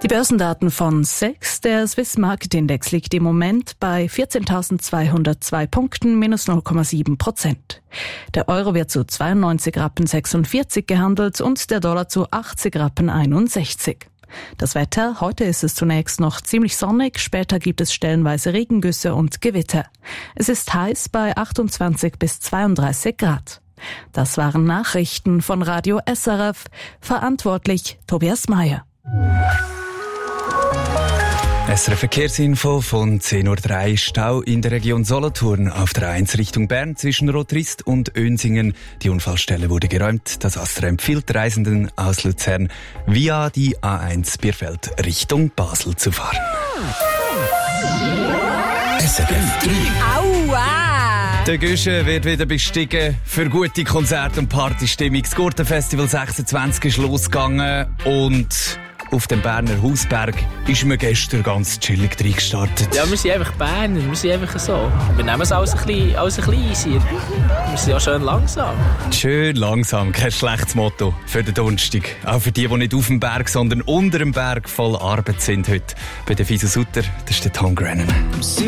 Die Börsendaten von SEX. Der Swiss Market Index liegt im Moment bei 14.202 Punkten, minus 0,7%. Der Euro wird zu 92,46 Rappen gehandelt und der Dollar zu 80,61 Rappen. Das Wetter: Heute ist es zunächst noch ziemlich sonnig, später gibt es stellenweise Regengüsse und Gewitter. Es ist heiß bei 28 bis 32 Grad. Das waren Nachrichten von Radio SRF. Verantwortlich Tobias Meyer. SRF Verkehrsinfo von 10.03 Uhr. Stau in der Region Solothurn auf der 1 Richtung Bern zwischen Rotrist und Önsingen. Die Unfallstelle wurde geräumt. Das ASTRA empfiehlt Reisenden aus Luzern via die A1 Bierfeld Richtung Basel zu fahren. SRF 3. Aua! Der Güsche wird wieder bestiegen für gute Konzerte und Partystimmung. Das Gurtenfestival 26 ist losgegangen und auf dem Berner Hausberg ist mir gestern ganz chillig reingestartet. Ja, wir sind einfach Berner, wir sind einfach so. Wir nehmen es alles ein bisschen easy. Wir sind ja schön langsam. Schön langsam, kein schlechtes Motto für den Donnerstag. Auch für die nicht auf dem Berg, sondern unter dem Berg voll Arbeit sind heute. Bei der Fisa Sutter, das ist der Tom Grennan.